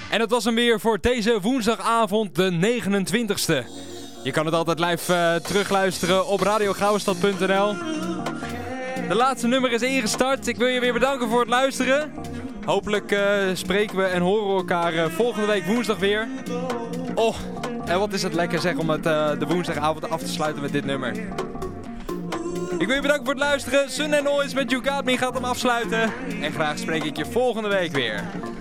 En dat was hem weer voor deze woensdagavond, de 29e. Je kan het altijd live terugluisteren op radiogouwenstad.nl. De laatste nummer is ingestart. Ik wil je weer bedanken voor het luisteren. Hopelijk spreken we en horen we elkaar volgende week woensdag weer. Oh, en wat is het lekker zeg om het, de woensdagavond af te sluiten met dit nummer. Ik wil je bedanken voor het luisteren. Sun and Noise met You Got Me gaat hem afsluiten. En graag spreek ik je volgende week weer.